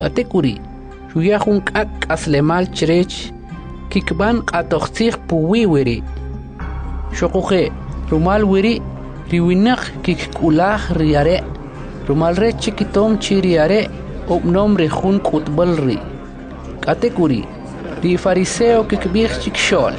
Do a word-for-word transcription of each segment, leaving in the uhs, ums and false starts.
Atekuri, Shuyahun Kak Aslemal Chirech, Kikban Atoxir Puwi Wiri. Shokuhe, Rumal Wiri, Riwinak Kikulah Riare, Rumal Re Chikitom Chiriare, Opnom Rehun Kutbalri. Atekuri, Ri Fariseo Kikbir Chikshol.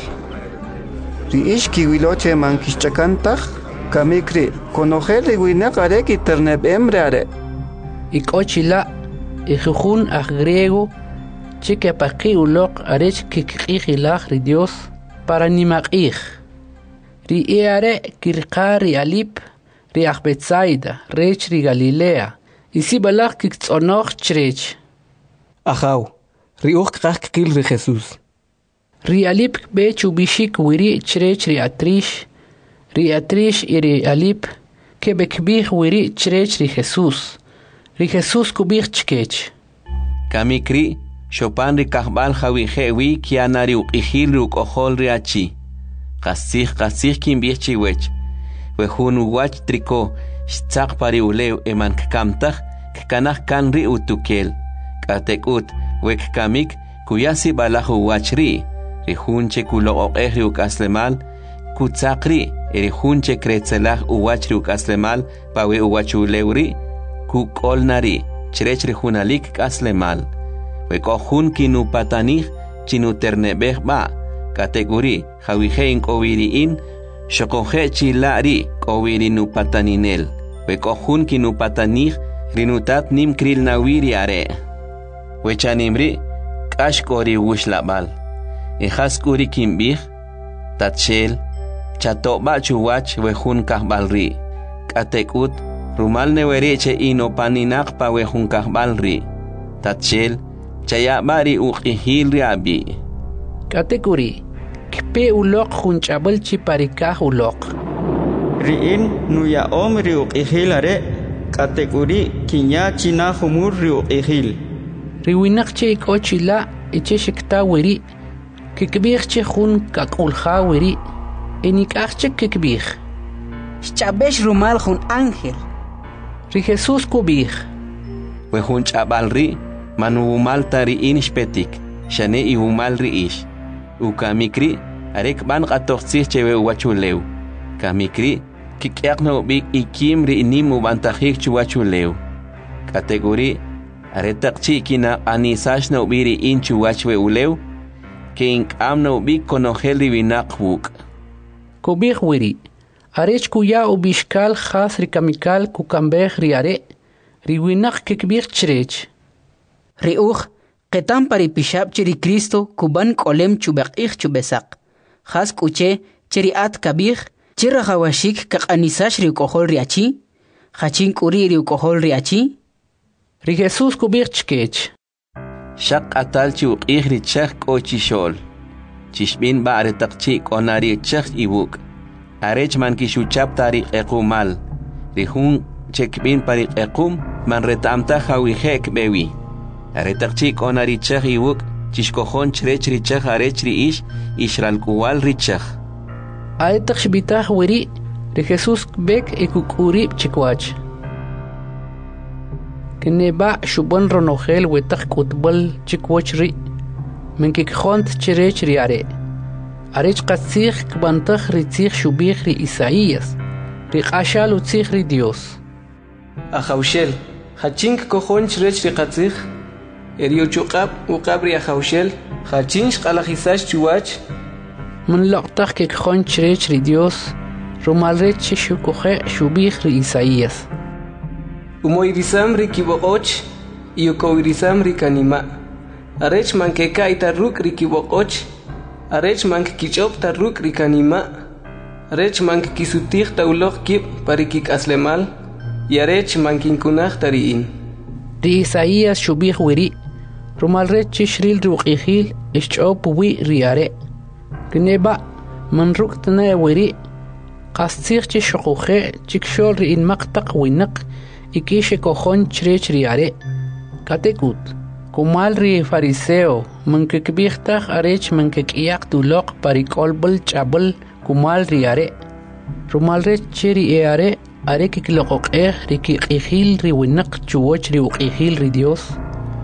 Ri Ishki Wiloche Mankishchakantach, Kamikri, Konogel Riwinak Areki Terneb Emreare. Ikochila, Ijujun a griego, chique paqui ulok arech kikijilach ri Dios para nimakij. Ri eare kirqa ri alip, ri achbetsaida, rech ri Galilea, isi balach kikzonoch chrech. Ajau, ri uch krak kil ri Jesús. Ri alip be chubishik wiri chrech ri atrish, ri atrish iri alip, ke bekbih wiri chrech ri Jesús. Ri Jesús kubich chkech. Kamikri, Chopin ri kahbal jawi jewi kianari uqihil ruk ojol ri achi. Qasih qasih kim bichi wech. Wehun wach triko, shtzaq pari uleu eman kkamtah, kkanah kan ri utukel. Katekut, wek kamik, kuyasi balahu wach ri. Ri hunche kulo oqeh ri ukaslemal, kutzaqri, ri hunche kretzelah uwach ri ukaslemal, pawe uwach uleu ri. Kukol nari, chrech hunalik kaslemal. Wekojun kinu patanij, chinu ternebeh ba. Kategori, jawihein kowiriin, shokoje chilari, kowirinu pataninel. Wekojun kinu patanij, rinutat nim kril nawiri are. Wechanimri, kashkori wushlabal. Ejaskuri kimbih, tatshel, chatoba chuwach wejun kahbalri. Katekut, Rumal newereche ino paninak pa wehun kahbalri. Tatchel, chayabari uqihil riabi. Katekuri, kpe ulok hunchabal chiparikah ulok. Riin nuya om ri uqihilare, katekuri kinya china humur ri uqihil. Riwinak che ikochila, eche shekta wiri, kikbih che hun kakulha wiri, enikach che kikbih. Shabesh rumal hun ángel. Ri Jesús kubih. Wehun chabalri, manu umaltari inishpetik, shane i umalri ish. Ukamikri, arek ban qatoxsih chewe uwachuleu. Kamikri, kikyakno bik ikim ri inim ubantahik chuwachuleu. Kategori, aretaqchi kina anisash no biri inchu wachwe uleu, ke inkam no bik konogel rivinaqwuk. Kubih wiri. Arech kuya ubishkal khas rikamikal kukambeh riare, riwinak kikbir chrech. Riuch, ketam pari pishab chiri Cristo kuban kolem chubaqih chubesak. Khas kuche chiri at kabih, chira hawashik kak anisash riukohol riachi, khachin kuri riukohol riachi. Ri Jesús kubir chkech. Shak atal chi uqih ri chak kochishol. Chishbin ba aretaqchi konari chak ibuk. Arech man kishuchap tari ekumal. Rihun chekbin pari ekum man retamta hawihek bewi. Aretakchi konari chak iwuk chishkohon chrech richach arech ri ish ishralkuwal richach. Aetak shbitah wiri, ri Jesús bek ekukuri chikwach. Keneba shubon ronogel wetak kutbal chikwach ri. Menkikkhont chrech ri are. Arech qatzich kbantach ritzich shubich ri Isaías, ri qashal utzich ri Dios. Ajaushel, hachink kojon chrech ri qatzich, erio chuqab uqab ri ajaushel, hachinch qalajisash chuwach. Mun loqtach kekjon chrech ri Dios, rumalrech shukoje shubich ri Isaías. Umoirisam ri kiboqoch, iyukoirisam ri kanima. Arech mankeka itarruk ri kiboqoch, Arech mank kichop tarruk rikanima. Arech mank kisutih taulok kip parikik aslemal. Y arech mankinkunah tariin. Ri Isaías shubih wiri. Rumalrech chishril ruqihil ischop wi riare. Gneba manruk tana wiri. Qastzich chishukuhe chikshol ri in maqtaq winak. Ikishe kojon chrech riare. Katekut. Kumal ri fariseo, mankikbihtaj arech mankikiyak tulok parikolbal chabal kumal ri are. Rumalrech chiri e are, are kikloqoqeh ri kikihil ri winak chuwach ri uqihil ri Dios.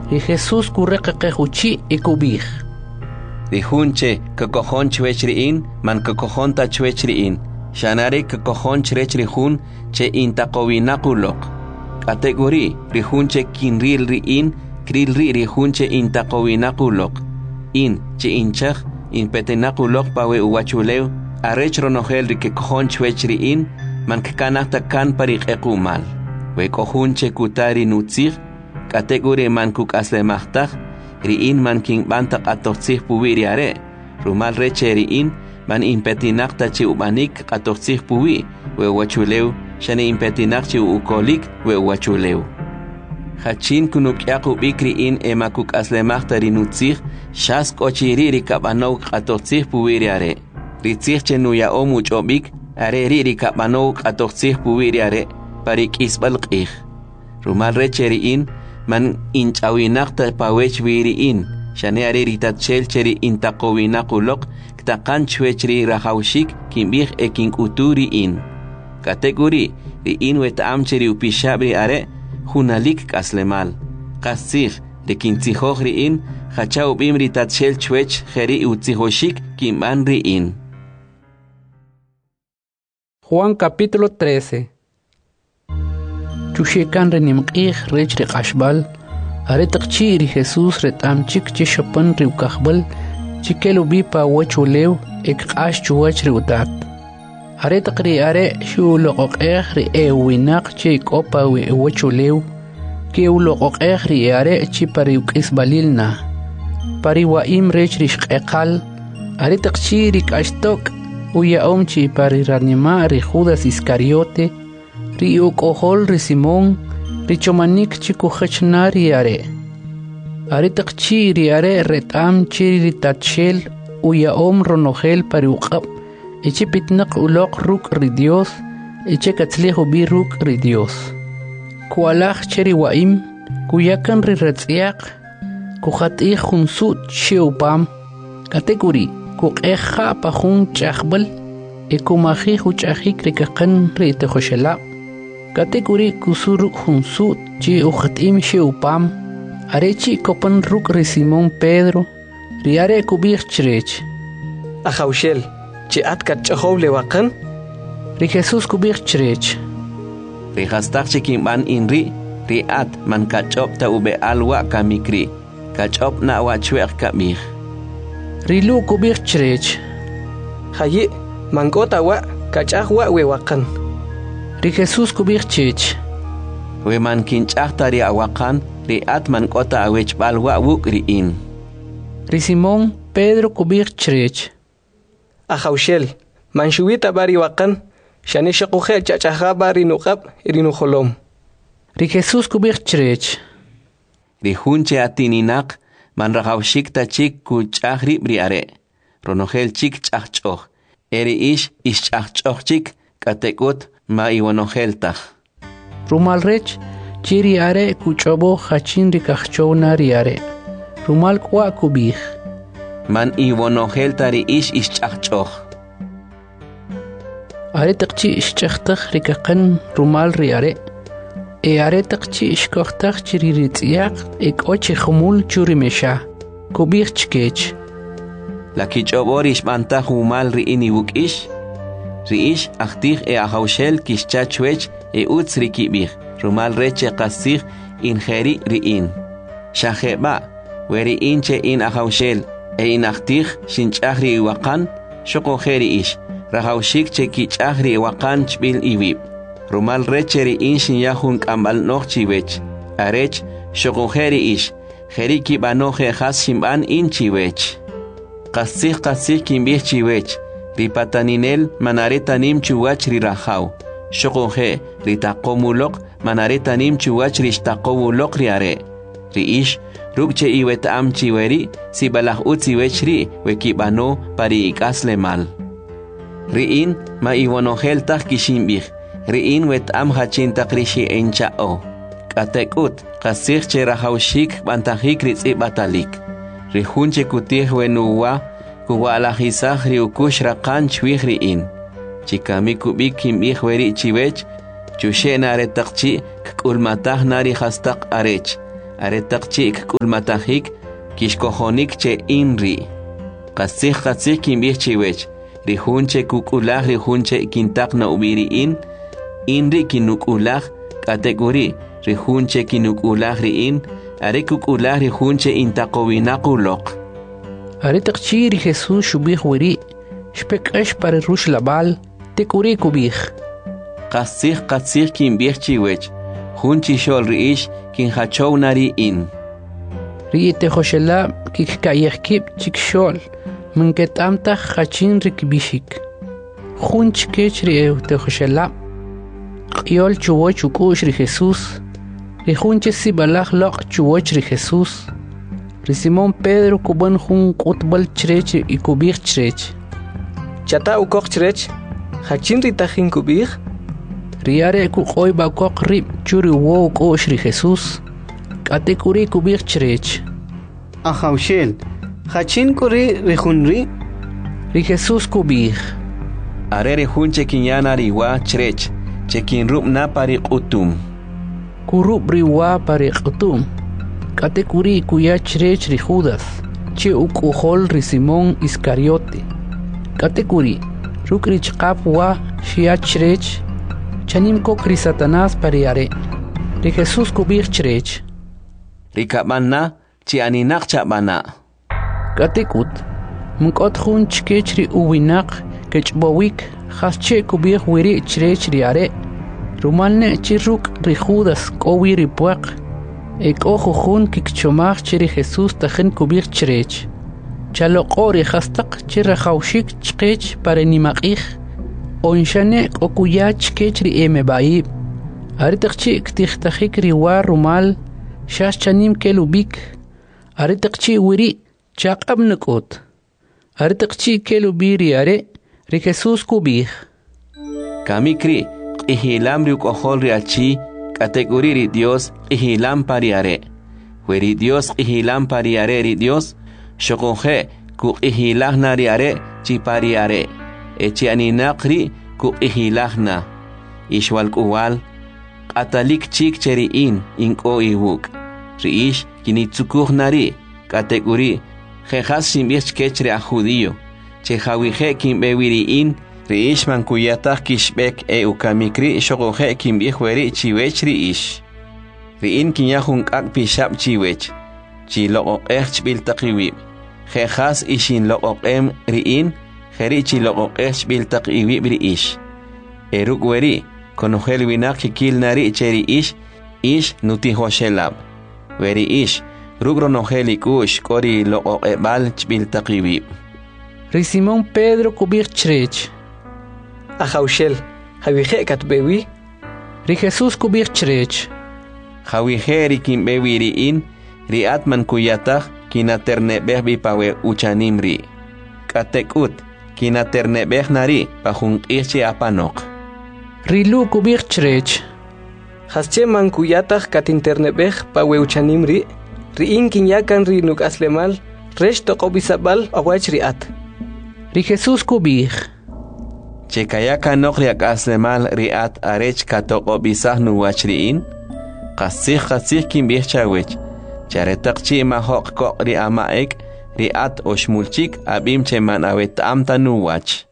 ri Jesús kurreqeqejuchi ikubij. Rijunche kakojon chwech riin man kakojon ta chwech riin. Shanare kakojon chrech rijun che intaqowinaquloq. Kategori rijunche kinril riin kril ri rijunche intaqowinaquloq. In che inchaj in petenaquloq pawe uwachuleu arech ronogel ri kakojon chwech riin man kanata kan pariqequmal. We kohunche kutari nutzig kategori man kuk aslemachtaj riin man king bantaq atortzig puwiriare rumal reche riin man impetinaq tachi ubanik atortzig puwi we wachuleu shane impetinaq chi ukolik we wachuleu hachin kunuk yaqu bikriin ema kuk aslemachta rinutzig shas kochiri rikabano atortzig puwiriare ritzig chenuya omuch obik are ri rikabano atortzig puwiriare parik isbal qih rumal recheriin man inchawinaqta pawech wiriin shane are ritatchel cheri intaqowinaquloq ktaqan chwechri rahawshik kimbih ekin uturiin kategori riin wetam cheri upishabri are hunalik kaslemal qasig de kintzihogriin hachau bimri tatchel chwech kheri utzihoshik kimban riin. Juan capítulo trece. Chushekan renimqih rech riqashbal aretaqchi ri Jesús retamchik chishapan riukajbal chikelu bipa wachulew ekqash chuwach riutat aretaqri are shuloqoqeh ri ewinaq chikopa wi wachulew keuloqoqeh ri are chipariukisbalilna pariwaim rech rishqeqal aretaqchi rikashtok uyaom chiparirarnima ri Judas Iscariote ri ukohol ri Simón ri chomanik chikuhachnar yare aritaqchi ri are retam chiri ri tatchel uyaom ronogel pariuqab ichipitnaq uloq ruk ri Dios ichekatzlihu bi ruk ri Dios kualaj cheri waim kuyakan ri retziyaq kuhatih junsut cheupam kategori kuqeja pajun chaqbal ikumaji huchajik rikaqan ri tejoshela kategori kusuru junsut chi ujatim sheupam arechi kopan ruk ri Simón Pedro riare kubich chrech Ajaushel chi atkat chahoble waqan ri Jesús kubich chrech ri hastaq chikimban inri ri at man kachop ta ube alwa kamikri kachop na wa chweq kamih ri lu kubich chrech hayi mangota wa kachaj wa we waqan ri Jesús kubich chech we man kinchaqta ri awaqan ri at man kota awech balwa wuk riin ri Simón Pedro kubich chrech Ajaushel man shuwita bari waqan shane shaquje chachaja bari nuqab irinu kholom ri Jesús kubich chrech ri hunche atininaq man rahawshik ta chik kuchahri briare ronogel chik chachchoj eri ish ish chachchoj chik katekut ma iwanogeltaj rumal rech chiri are kuchobo hachin ri kachchowna riare rumal kwa kubij man iwonogel tari ish ish chachchoj are taqchi ish chachtaj rikaqan rumal riare e are taqchi ish kochtaj chiri ritziyaq ek ochi khumul churi mesha kubij chkech la kichoborish manta humal ri ini wukish riish achtih e ahaushel kishchachwech e utz rikibih rumal reche qasih injeri riin shaheba weri inche in ahaushel e in achtih shinchahri waqan shoko kheri ish rahaushik che kichahri waqan chbil iwib rumal reche riin shinyahun kambal nochchiwech arech shoko kheri ish kheri kibanoje khas shimban inchiwech qasih qasih kimbih chiwech ripataninel manaretanim chuwach rirajaw shoqoje ritaqomuloq manaretanim chuwach rishtaqowuloq riare riish rukche iwetam chiweri sibalah utziwechri wekibano pari ikaslemal riin ma iwonogel taj kishimbih riin wetam hachintaq rishi enchao katekut qasih cherahawshik bantajik ritzi batalik rihunche kutih wenuwa kuwalajisaj riukush raqan chwij riin chikami kubik kimbij weri chiwech chushena retaqchi k'ulmataj nari hastaq arech aretaqchik kulmatajik kishkojonik che inri qasih qasih kimbih chiwech rihunche kukulaj rihunche kintak na ubiri in inri kinukulaj kategori rihunche kinukulaj riin are kukulaj rihunche intaqowinaquloq aretaqchi ri Jesús shubih wiri shpekash para rush labal tekuri kubih qasih qasih kimbih chiwech hunchi shol riish kin hachow nari in ri te khoshela kikkayekib chikshol من كتامتا خاتشين ركبيشيك خونش كيشري te khoshela قيول chuwo chukush ri Jesús ri hunche sibalaj loq chuwoch ri Jesús ri Simón Pedro kuban hun qutbal chrech y kubih chrech chata ukoq chrech hachin ri tajin kubih riare ku qoy ba koq rib churi wo kosh ri Jesús kate kuri kubih chrech Ajaushel hachin kuri rihunri ri Jesús kubih are rihunche kinyana riwa chrech chekin rub na pari qutum kurub riwa pari qutum kate kuri kuya chrech ri Judas che ukuhol ri Simón Iscariote kate kuri rukri chqap wa shia chrech chanim kokri Satanás pariare ri Jesús kubih chrech rikabanna chi aninak chabana katikut mkot hun chkechri uwinak kechbowik khasche kubih wiri chrech riare rumalne chiruk ri Judas kowi ri puaq ek ojo hun kikchomach chiri Jesús tajen kubih chrech chalo qori khastaq chira khawshik chqech pare nimaqih onshane okuya chkechri emebaib aritaqchi ktixtakhik ri war rumal shash chanim kelubik aritaqchi wiri chaqab nakot aritaqchi kelubiri are ri Jesús kubih kamikri ihilam ri ukojol ri achi kategori ri Dios ihilam pariare weri Dios ihilam pariare ri Dios shokonje ku ihilahna ri are chi pariare echi aninaqri ku ihilahna ishwal kuwal atalik chik cheri in inko iwuk riish kinitsukuhnari kategori jejas simbich kechre a judío che jawije kimbewiri in riish man kuyatah kishbek e ukamikri shogoje kimbihweri chiwech riish riin kinyahun ak pishab chiwech chi loqoq bil taqiwi jejas ishin loqoqem riin jeri chi loqoq bil taqiwi riish eruk weri konojel winak kikil nari cheri ish ish nuti hoshelab weri ish rugro nojeli kush kori loqoqebal chbil taqiwi ri Simón Pedro kubih chrech ajaushel jawije katbewi ri Jesús kubih chrech jawije ri kimbewi ri in ri atman kuyatah kinaternebeh bi pawe uchanimri katekut kinaternebeh nari pahun ichi apanok rilu kubih chrech hasche man kuyatah katinternebeh pawe uchanimri riin kinyakan ri nuk aslemal resh toqobisabal awach riat ri Jesús kubih chekayaka noqriak aslemal riat arech katoqobisah nuwach riin qasih qasih kimbih chawech charetaqchi mahoq ko ri amaek riat oshmulchik abim cheman awet amta nuwach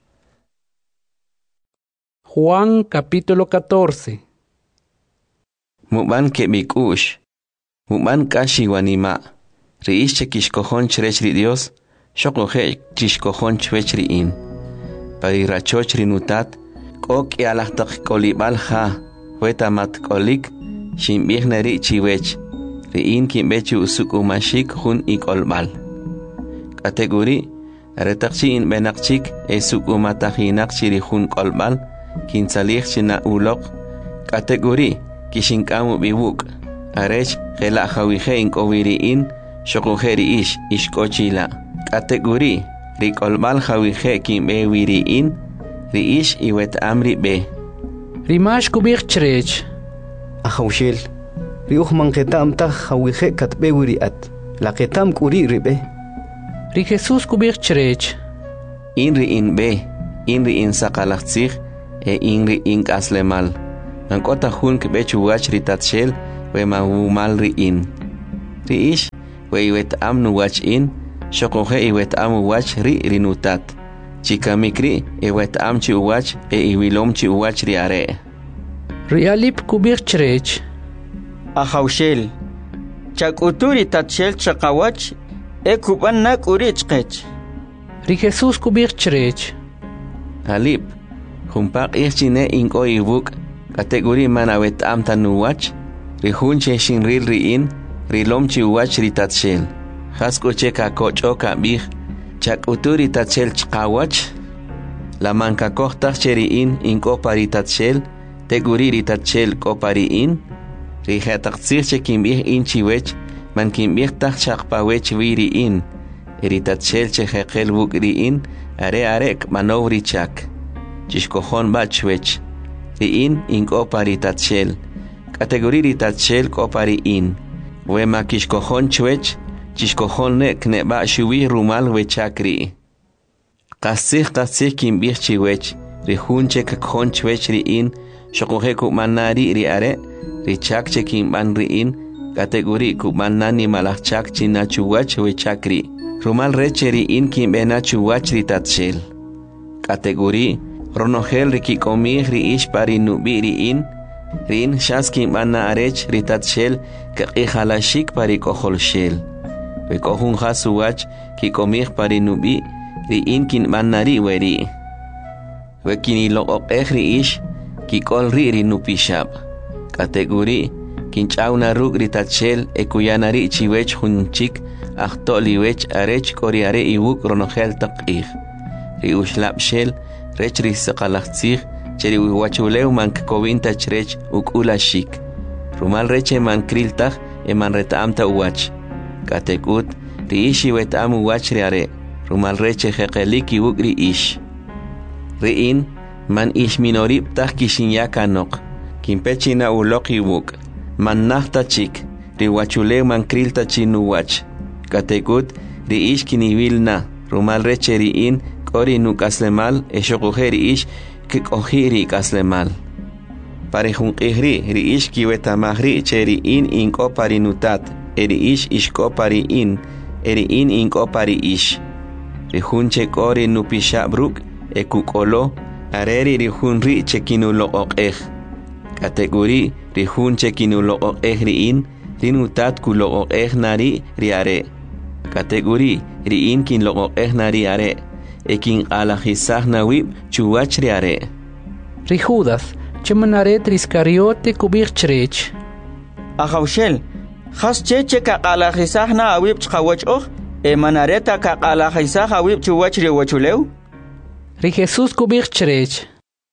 Juan capítulo catorce Muban ke bikush Muban kashi wanima riish chekishkojon chrech ri Dios shokoje chishkojon chwech ri in pari rachoch ri nutat kok yalahtaq kolibal ha wetamat kolik shimbih nari chiwech ri in kimbechu usuk umashik hun ikolbal kategori retaqchi in benaqchik esuk umatahinak chiri hun kolbal kinsalih china ulok kategori kishinkamu biwuk arech khela khawije in kowiri in shokojeri ish ishkochila kategori rikolbal khawije kimbe wiri in ri ish iwet amri be rimash kubih chrech Ajaushel riuh manqetam ta khawije katbe wiri at laqetam kuri ribe ri Jesús kubih chrech in ri in be in ri in saqalaxig e in ri in aslemal nankota hun ke bechu wach ritatshel we ma mal ri in riish we iwet am nuwach in shokoje iwet am uwach ri rinutat chika mikri iwet am chi uwach e iwilom chi uwach riare rialip kubir chrech Ahaushel chakuturi tatshel chakawach e kuban nak urichqech ri Jesus kubir chrech alip humpaq ichine inko ibuk kategori manawet am tanuwach ri hunche shinril riin rilom chi uwach ritatshel haskoche ka kocho ka bih chakuturi tatshel chqawach la manka kohtar cheriin inko paritatshel teguri ritatshel ko pariin ri hataqtsirche kimbih inchiwech man kimbih taq chaqpawech wiriin ritatshel che heqel bukriin are arek manovri chak chishkojon bachwech riin inko paritatshel kategori ritatshel ko pariin we makishkojon chwech chishkojon ne kneba shuwi rumal wechakri qasih qasih kimbih chiwech ri hunche kakjon chwech riin shokoje kumanari ri are richak chekin ban riin kategori kumanani malachak china chuwach wechakri rumal recheri in kimbena chuwach ritatshel kategori ronogel rikikomi riish pari nubi riin rin shaskin bana arech ritatshel kaqihalashik pari koholshel wekohun hasuwach kikomih pari nubi riin kin banari weri wekini loqoqeh riish kikol ri rinupishab kategori kinchauna rug ritatshel ekuyanari chiwech hunchik ahtoliwech arech koriare iwuk ronogel taqih ri ushlabshel rech risaqalaqtsig cheri wachulew mank kovinta chrech ukulashik rumal reche man kriltag eman retamta uwach katekut ri ishi wetam uwach riare rumal reche heqelik iwuk ri ish riin man ish minorib tag kishinyakanok kimpechina uloq iwuk man nahta chik ri wachulew man krilta chinuwach katekut ri ish kinivilna rumal reche riin kori nukaslemal eshoqoje ri ish kikohiri kaslemal parejun qihri ri ish kiwetamahri cheri in inko parinutat eri ish ishko pari in eri in inko pari ish rihunche kori nupishabruk ekukolo areri rihunri chekinulo oqej kategori rihunche kinulo oqej ri in rinutat kulo oqej nari riare kategori ri in kinlo oqej nari are ekin alajisah nawib chuwach riare ri Judas chemanaret riskariote kubir chrech Ahaushel khas cheche ka alajisah na awib chqawach oh e manareta ka alajisah awib chuwach ri wachulew ri Jesus kubir chrech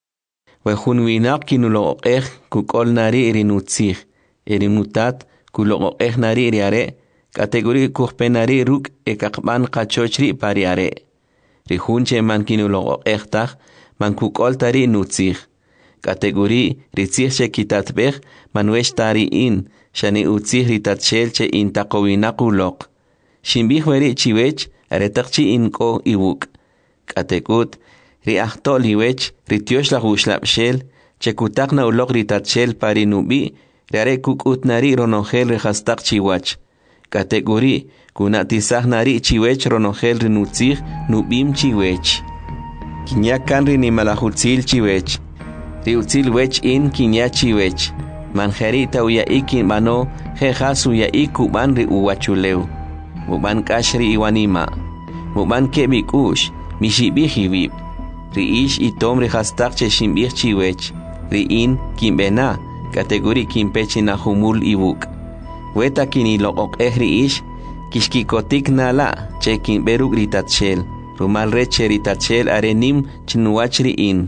we hunwinaq kinulo oqej kukol nari rinutzig erinutat kulo oqej nari riare kategori kuhpenari ruk ekaqban qachochri pariare rihunche man kinulo oqejtag man kukol tari nutzig kategori ritzigche kitatbej manwesh tari in shani utzig ritatshel che intaqowinaquloq shimbij weri chiwech aretaqchi inko iwuk katekut ri ahtoliwech rityosh lagushlabshel che kutaqna uloq ritatshel pari nubi riare kukutnari ronogel rehastaq chiwach kategori kunatisaj nari chiwech ronogel rinutzig nubim chiwech kinyakan rinimalajutzil chiwech riutzil wech in kinya chiwech manjerita uya ikin mano jejasu ya ikuban ri uwachulew muban kashri iwanima muban kebikush mishibihibib ri ish itom rehastaq che shimbij chiwech ri in kimbena kategori kimpechina humul ibuk weta kinilo oqej ri ish kishkikotik nala che kinberuk ritatshel rumal reche ritatshel arenim chinuwach ri in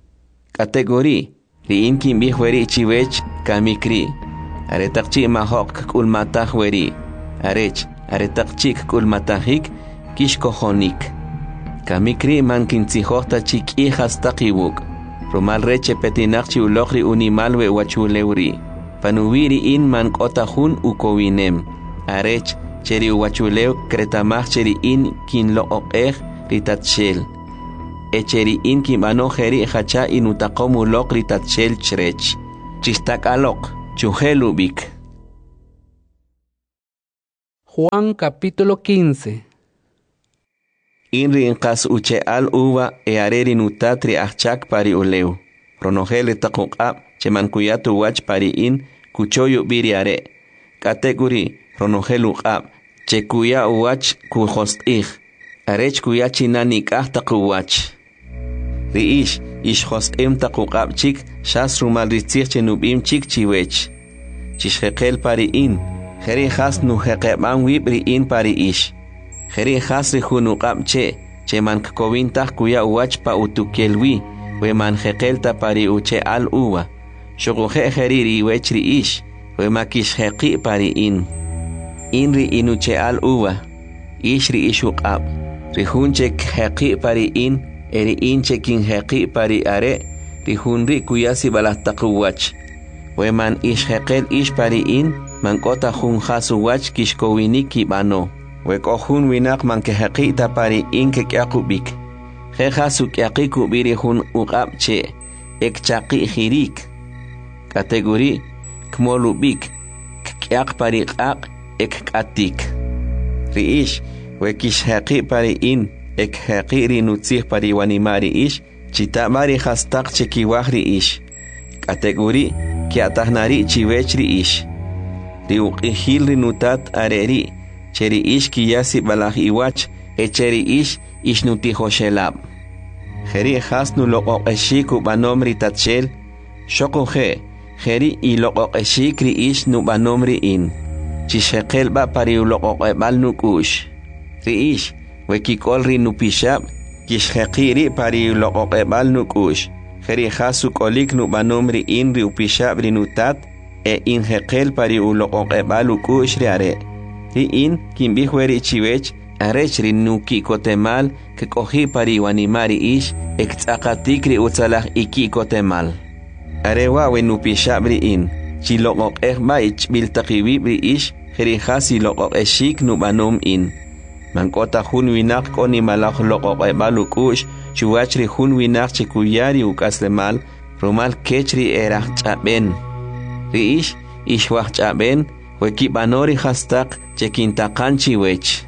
kategori ri in kimbij weri chiwech kamikri aretaqchi mahok kulmataj weri arech aretaqchi kulmatajik kishkojonik kamikri man kintzijojta chik'i hastaq iwuk rumal reche petinaqchi uloqri unimal we wachulewri panuwiri in man k'otajun ukowinem arech cheri uwachulew kretamaj cheri in kinlo oqej ritatshel echeri in kinb'anoj jeri jacha inutaqom uloq ritatshel chrech chixtak'aloq chujel ubik Juan capítulo quince. Inri inqas uche al uva e areri nutatri achak pari uleu. Ronogele takuqab chemankuyatu wach pari in kuchoyu biri are. Kategori ronogelu qab chekuya uwach kuhostih. Arech kuya chinani kah takuwach. Riish ish hostem takuqab chik shas rumal ritzich chenubim chik chiwech. Chishhekel pari in. Heri khas nu heqeban wibri in pari ish. Heri khas ri hunuqab che. Che man kovintah kuya uwach pa utukelwi. We man hekelta pari uche al uwa. Shoguhe heri ri wechri ish. We makish heqi pari in. Inri inuche al uwa. Ish ri ishuqab. Ri hunche heqi pari in. Eri inche kin heqi pari are. Ri hunri kuya si balahtakuwach. We man ish hekel ish pari in. Man kota hun khasu wach kishkowiniki bano. We kohun winak man ke heqita pari in ke kyakubik. He khasu kyakiku biri hun uqab che. Ek chaki hirik. Kategori kmolubik. Kyak pari qaq ek katik. Riish we kish heqi pari in. Ek heqi ri nutzih pari wanimari ish. Chita mari khastak chekiwahri ish. Kategori kiatahnari chiwechri ish. Riuq ihil rinutat areri. Cheri ish kiyasi balah iwach. E cheri ish ish nutiho shelab. Heri khas nu loqoq eshiku banomri tatshel. Shoko he. Heri i loqoq eshikri ish nu banomri in. Chishekel ba pari loqoq ebal nukush. Ri ish. Wekikol ri nupishab. Kishhekiri pari loqoq ebal nukush. Heri khasu kolik nu banomri in ri upishab rinutat. E in hekel pari uloqoq ebal ukush ri are. Ri in kimbihueri chiwech. Arech ri nuki kotemal. Ke kohi pari wanimari ish. Ek tzakatikri utsalah iki kotemal. Arewa we nupishab ri in. Chi loqoq ekba ich biltakiwib ri ish. Heri khasi loqoq eshik nu banom in. Mankota hun winak koni malak loqoq ebal ukush. Chuwach ri hun winak chikuyari ukaslemal. Rumal kechri erach chaben. Ri ish ish wach chaben. Weki banori hastak chekintakan chiwech.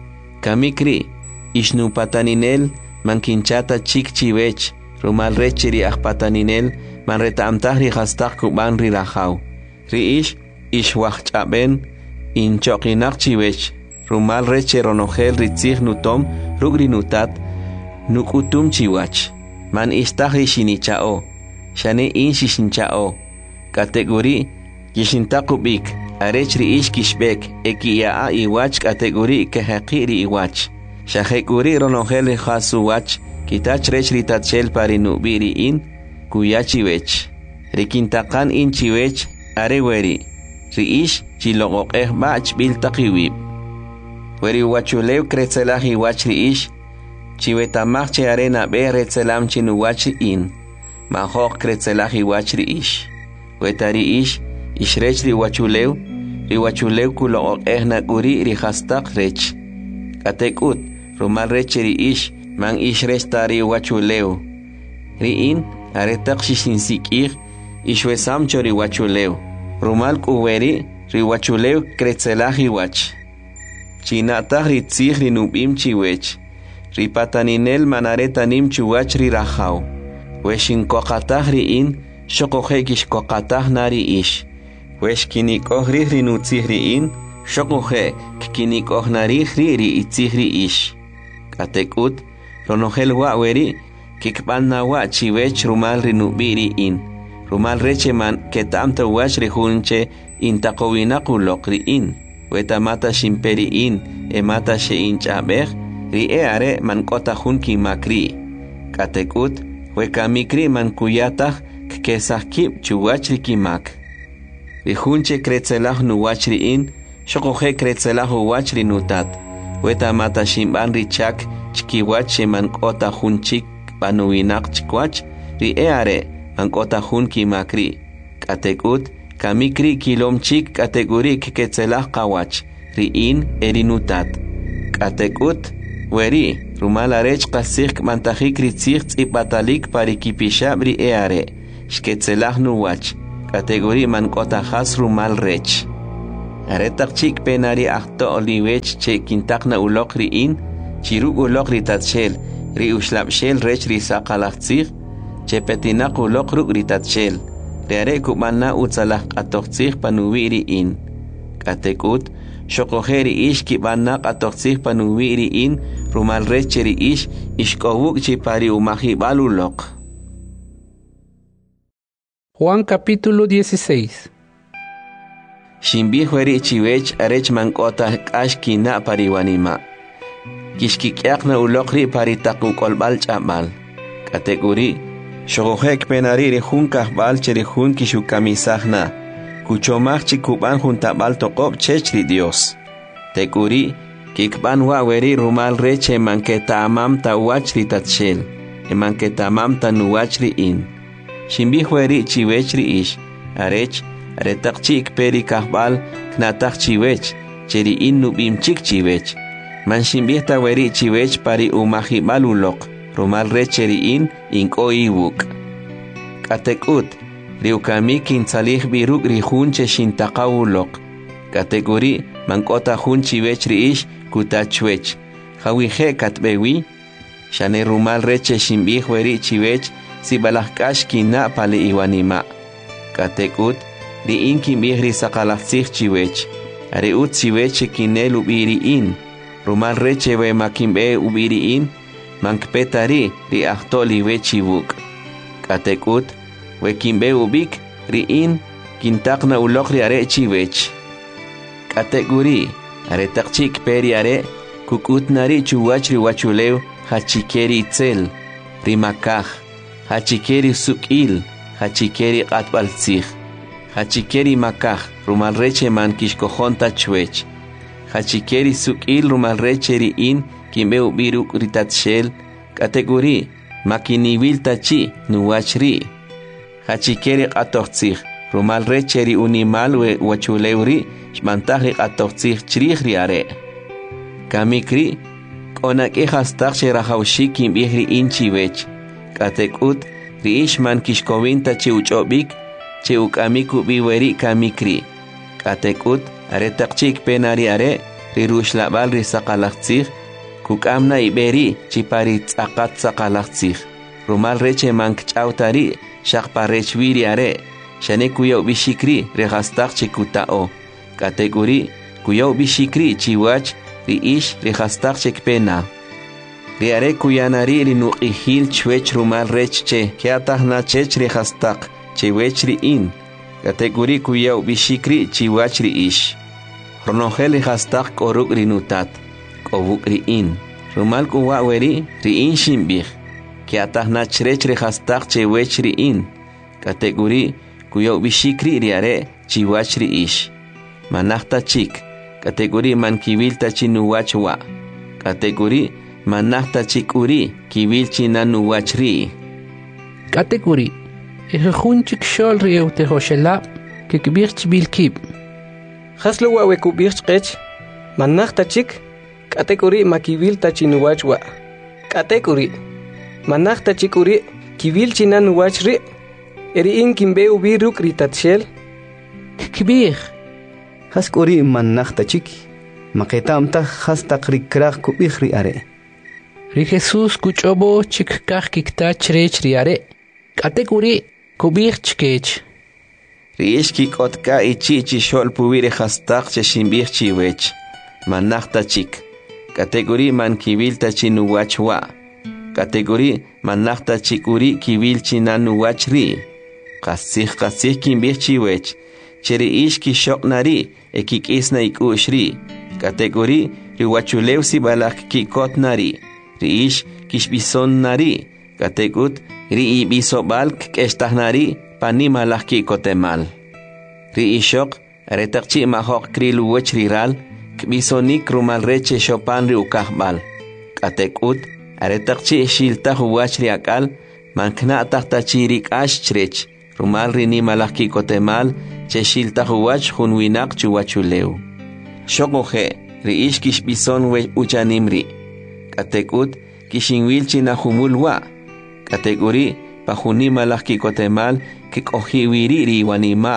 Kamikri ish nu pataninel mankinchata chik chiwech. Rumal rechiri ak pataninel man reta amtahri hastak kuban ri rahaw. Ri ish ish wach chaben in chokinak chiwech. Rumal reche ronogel ritzig nutom rugri nutat nukutum chiwach. Man istahri shinichao. Shane in shishinchao. Kategori kishintakubik. Arechri ish kishbek. Eki yaa iwach kategori ke haqiri iwach. Shahekuri ronogel khasu wach. Kitach rechri tatshel pari nubiri in. Kuyachiwech. Rikintakan in chiwech. Areweri. Ri ish chiloqoq ehbach biltakiwib. Weri wachulew kretzelah iwach ri ish. Chiwetamach che arena be retzelam chinu wach in. Mahok kretzelah iwach ri ish. Wetari ish. Ishrech ri wachulew. Ri wachulew kuloqoq ehna guri ri hastak rech. Katekut. Rumal rech ri ish. Man ishrech tari wachulew. Ri in. Aretak shishin sikir. Ishwesam cho ri wachulew. Rumal kuweri. Ri wachulew kretzelah iwach. Chinatah ri tzig ri nubim chiwech. Ri pataninel manaretanim chuwach ri rahaw. Weshin kokatah ri in. Shokohekish kokatah nari ish. Wesh kinikoh ri ri nutzig ri in. Shokohe kinikoh nari ri ri itzig ri ish. Katekut. Ronogel waweri. Kikpan na wa chiwech rumal ri nubiri in. Rumal reche man ketamta wach ri hunche intakowinakulok ri in. Weta mata shimperi in, e mata she inchabeh, ri e are man kota hun ki makri. Katekut, weka mikri man kuyatah kkesahkib chuwachri ki mak. Ri hunche kretzelah nu wachri in, shokohe kretzelah wachri nutat. Weta mata shimban ri chak chkiwach man kota hun chik banuinak chikwach, ri e are man kota hun ki makri. Katekut, Kamikri kilom chik kategori keketzelah kawach. Riin erinutat. Katekut weri. Rumalarech kasik mantajik ritzig tzipatalik parikipishab ri eare. Shketzelah nuwach. Kategori man kotahas rumal rech. aretak chik penari akto oliwech che kintakna ulok riin, chiruk ulok ritatshel, ri ushlapshel rech risaqalaqtzig, che petinak ulok ruk ritatshel, reare kubana utzalaq atoktzig panuwi riin. Katekut, shokojeri ish kibanak atoktzig panuwi riin, rumal rech cheri ish, ishkowuk chipari umahibal ulok. Juan capítulo dieciséis. Shimbi hueri chiwech arech mankota kashkina pariwanima. Kishkikyakna ulokri paritaku kolbal chamal. Kategori shogojek penariri hun kahbal cheri hun kishukamisahna. Kuchomach chikuban juntabal tokob chechri Dios. Tekuri kikban waweri rumal reche manketa amam ta wachri tatshel. E manketa amam ta nuwachri in. Shimbi hueri chiwechri ish. Arech aretak chik peri kahbal knatak chiwech, cheri in nubim chik chiwech. Man shimbieta weri chiwech pari umahibal ulok, rumal re cheri in inko iwuk. Katekut, riukami kinsalih biruk rihun che shintaka ulok. Kategori, mankota hun chiwech riish kutachwech. Hawihe katbewi, shane rumal re che shimbih weri chiwech si balahkash kina pali iwanima. Katekut, ri in kimbih ri saqalaqtzig chiwech. Ari ut chiwech kinel ubiri in. Rumal reche we makimbe ubiri in. Mankpetari ri ahtoli we chibuk. Katekut, we kimbe ubik ri in. Kintakna ulok ri are chiwech. Kategori, are takchik peri are. Kukut nari chuwach ri wachulew hachikeri itzel. Ri makaj. Hachikeri sukil. Hachikeri qatbaltzig. Hachikeri makaj, rumal reche man kishkojonta chwech. Hachikeri sukil rumal reche ri in, kimbe ubiruk ritatshel. Kategori, makiniwil tachi, nuwachri. Hachikeri qatochtzig, rumal reche ri unimal we wachulewri, shmantaji qatochtzig chrij ri are. Kamikri, konak ehastak sherahawshi kimbih ri in chiwech. Katekut, ri ishman kishkowinta chi uchobik, che ukamiku biweri kamikri. Katekut, are takchik penari are, rirush labal risaqalaqtzig, kukamna iberi, chipari tzaqat saqalaqtzig. Rumal reche mankchautari, shaqparechwiri are, shane kuyaw bishikri, rehastak chikutao. Kategori, kuyaw bishikri, chiwach, riish, rehastak chikpena. Riare kuyanari rinuqihil chwech rumal reche, kiatahna chech rehastak. Chiwechri in, kategori kuyaw bishikri chiwachri ish. Ronojeli hastak koruk rinutat, kobukri in. Rumal kuwa weri ri in shimbih, kiatah nachrechri hastak chiwechri in. Kategori kuyaw bishikri riare chiwachri ish. Manachta chik, kategori man kivilta chinuwachwa. Kategori manachta chikuri kivil chinanuwachri. Kategori Ejunchik shol riu te hoshela, que kibirch bilkib. Haslo wa we kubirch qech, manachta chik, kategori makibil tachinuwachwa. Kategori, manachta chikuri, kibil chinanuwachri, eri in kimbe ubiruk ritatshel. Kibir. Haskori manachta chik, maketamta hastak rikrak kubich ri are. Ri Jesus kuchobo chik kach kikta chrech ri are. Kategori, kubir chkech. Riishki kotka ichi chi shol puwire hastak che shimbir chiwech. Manachta chik. Kategori man kibil tachinuwachwa. Kategori manachta chikuri kibil chinanuwachri. Kasih kasih kimbir chiwech. Cheri ishki shok nari ekik isna ikushri. Kategori riwachulew si balak kikot nari. Riish kishbison nari. Kategut ri ibisobalk kestahnari panimalaki kotemal. Ri ishok retakchi mahok krilu wechriral kbisonik rumal reche shopan ri ukahbal. Katekut retakchi shiltah wachri akal mankna tahtachirik ashrech rumal ri nimalaki kotemal che shiltah wach hunwinak chuwachulew. Shokoje ri ishkish bison we uchanimri. Katekut kishinwilchi nahumulwa. Kategori pahuni malaki kotemal que cojiwiri wanima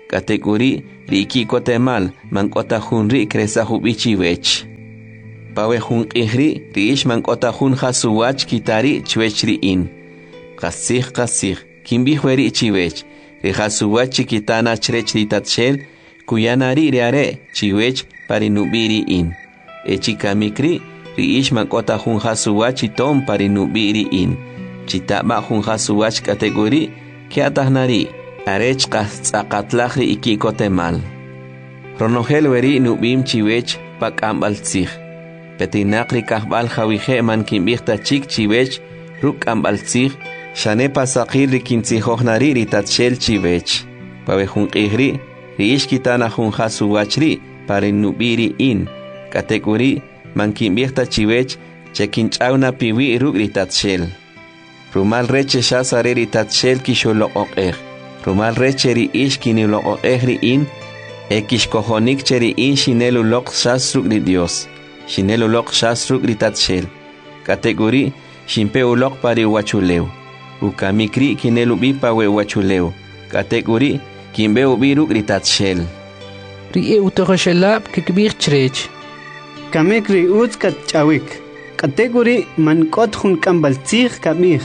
Kategori riki kotemal mankota hunri kresa hubichi wech. Pawe hun ihri riish mankota hun hasuwach kitari chwechri in. Kasih kasih kimbi hueri chiwech. Rihasuwach chikitana chrechri tatshel kuyanari reare chiwech parinubiri in. Echikamikri riish mankota hun hasuwach tom parinubiri in. Chitaba hun hasuwach kategori kiatahnari. Arech qastzaqatlajri ikikotemal. Ronogel weri nubim chiwech pakambaltzig. Petinaqri kahbal jawije man kimbihta chik chiwech ruk ambaltzig. Shane pasaqir rikintzijojnari ritatshel chiwech. Pawejunqihri riishkitana junjasuwachri parinubiri in. Kategori man kimbihta chiwech chekinchawna piwi ruk ritatshel. Rumal reche shasare ritatshel kisholoqoqej. Rumal recheri ish kinilo ehri in, ekishkohonik cheri in shinelu lok shasruk ni Dios, shinelu lok shasruk ritatshel, kategori shimpeu lok pari wachuleu, ukamikri kinelu bipa we wachuleu, kategori kimbeu biruk ritatshel. Rie utogoshelab kikbir chrech. Kamikri ut katchawik, kategori mankot hun kambaltzig kamir.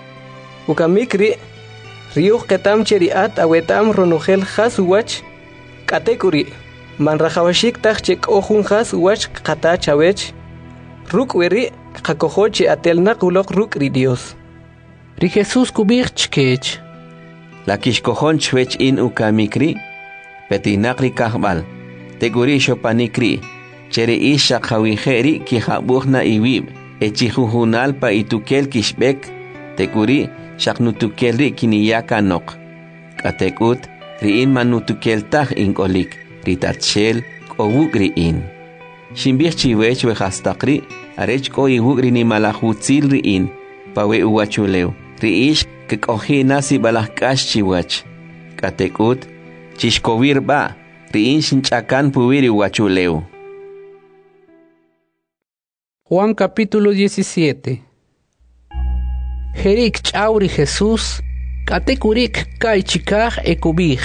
Ukamikri Riuh ketam cheriat awetam ronogel has wach kategori man rajawashik tachek ohun has wach kata chawech ruk weri kakohoche atelna kulok ruk ri Dios. Ri Jesus kubir chkech. La kishkohon chwech in ukamikri petinakri kahbal teguri shopanikri cheri isha khawiheri ki habuhna iwib echihuhunal pa itukel kishbek teguri Shaknutukelri kiniyaka nok. Katekut riin manutukeltah inkolik ritatshel kowuk riin. Shimbih chiwech wehastakri arech ko iwuk rini malahutzil riin pawe uwachuleu riish kekohi nasi balahkash chiwach. Katekut chishkowir ba riin shinchakan puwiri uwachuleu. Juan capítulo diecisiete. Jerik chauri Jesús, katekurik kaichikaj ekubij.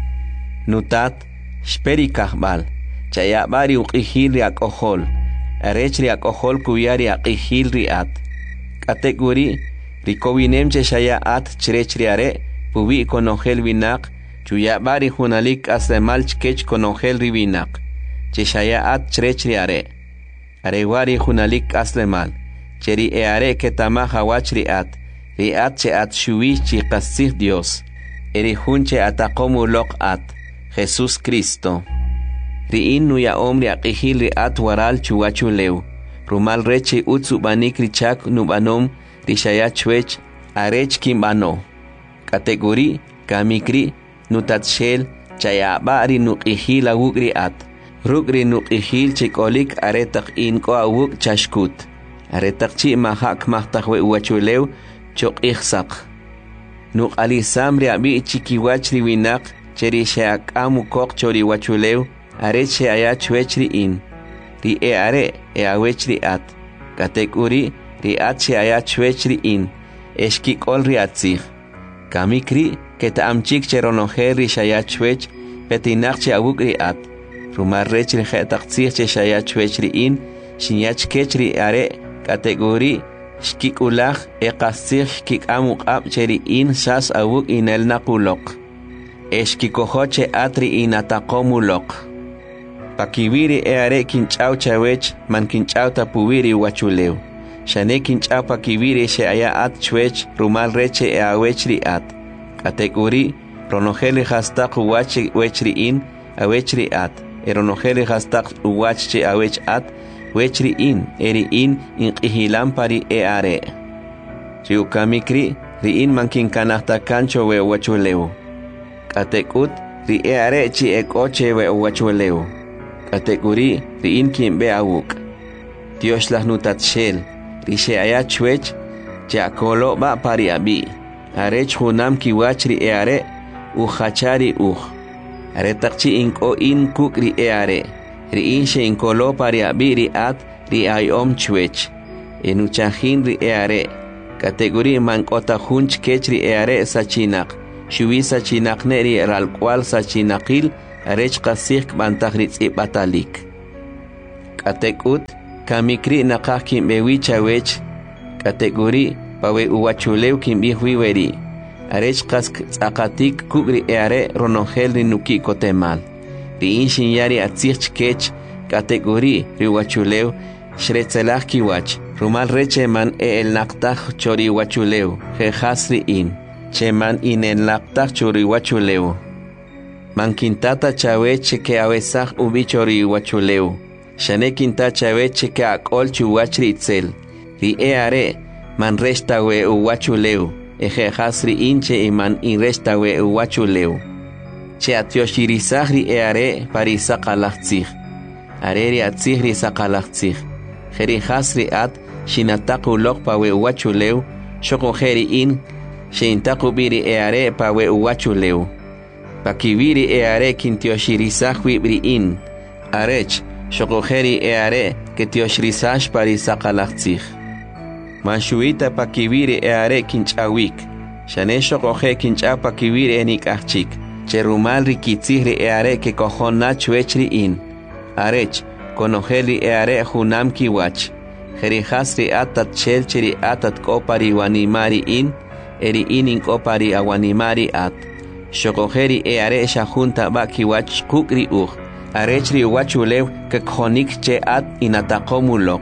Nutat, sperikajbal, chayabari uqihil riak ojol, arech riak ojol kuyari aqihil riat. Katekuri, rikowinem cheshaya at chrech riare, pubi konogel vinak, chuyabari hunalik aslemal chkech konogel rivinak, cheshaya at chrech riare. Arewari hunalik aslemal. Cheri eare ketama hawach riat, riat che at shuwi chi qasih Dios, eri hunche atakomu lok at, Jesús Cristo. Riin nuya omri aqihil riat waral chuwachuleu, rumal reche utsu banik richak nubanom rishaya chwech arech kimbano. Kategori kamikri nutatshel chayabari nuqihil awuk riat, rukri nuqihil chikolik aretak inko awuk chashkut. Aretakchi mahak mahtakwe uwachuleu chok ihsak. Nuk alisam riabi chikiwachri winak cheri sheak amu kok chori wachuleu areche aya chwechri in. Ri e are e awechri at. Katekuri ri atche aya chwechri in. Eshkik ol riatzig. Kamikri keta amchik cheronoher ri shaya chwech petinakche awukri at. Rumarrechri khetaksig che shaya chwechri in. Shinyach kechri are kategori shkikulach eqasih shkik amuk ab cheri in shas awuk inel nakulok. Eshkikohoche atri inatakomulok. Pakibiri eare kinchau chawech man kinchau tapuwiri wachuleu. Shane kinchau pakibiri she aya at chwech rumal reche e awechri at. Kategori ronogeli hastak uwache wechri in awechri at. Eronogeli hastak uwache awech at. Wechri in, eri in, in ihilampari e are. Chiukamikri, ri in mankin kanahta kancho we wachuleu. Katekut, ri e are chi ek oche we wachuleu. Katekuri, ri in kimbe awuk. Dios las nutatshel, ri she aya chwech, chakolo ba pari abi. Arech hunam kiwachri e are, uchachari uch. Aretakchi inko in kukri e are. Riin she inkolo pari abiri at ri ayom chwech. Enuchahin ri eare. Kategori mankota hunch kech ri eare sachinak. shuwi sachinaqne ri ralqwal sachinaqil arech qasih kb'antaq ri tz'ib'atalik k'atek'ut kamikri naqaj kinb'ewi chawech k'atek'uri pawe uwachulew kinb'ij wi weri arech qas tz'aqatik kuk' ri eare ronojel ri nuki' kotemal ri'in xinyari atzij chkech k'atek'uri ri wachulew xretzelaj kiwach rumal re cheman e el naqtaj chori wachulew jejas ri'in cheman in el naqtaj chori wachulew man kintata chawech cheke awesaj ubi chori wachulew xane kinta chawech cheke ak'ol chuwach ri itzel ri eare man rextawe uwachulew ejejas ri'in che iman in rextawe uwachulew che atyoxirisaj ri eare parisaqalajtzij are ri atzij ri saqalajtzij jerijas ri at xinataq uloq pawe uwachulew xoqojeri in xeintaq ubiri eare pawe uwachulew pakibiri eare kintyoxirisaj wibri in arech xoqojeri eare ketyoxirisaj parisaqalajtzij manshuita pakibiri eare kinch'awik xane xoqoje kinch'a pakibiri enik'ajchik cherumal rikitzij ri eare ke kojona chwech ri in arech konojeli eare junam kiwach jerijas ri atat chel chiri atat kopari wanimari in eri in kopari awanimari at shokojeri eare shajunta ba kiwach kukri uj arech ri wachulew ke khonik che at inatakomulok